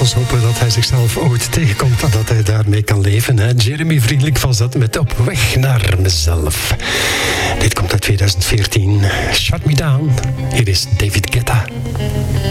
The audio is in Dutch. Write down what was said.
ons hopen dat hij zichzelf ooit tegenkomt en dat hij daarmee kan leven. Hè? Jeremy Vriendelijk was dat met Op weg naar mezelf. Dit komt uit 2014. Shut Me Down. Hier is David Guetta.